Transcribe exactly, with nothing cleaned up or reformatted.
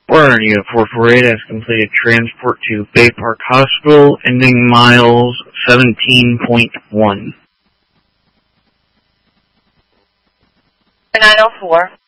Warren, Unit four forty-eight has completed transport to Bay Park Hospital, ending miles seventeen point one. nine oh four.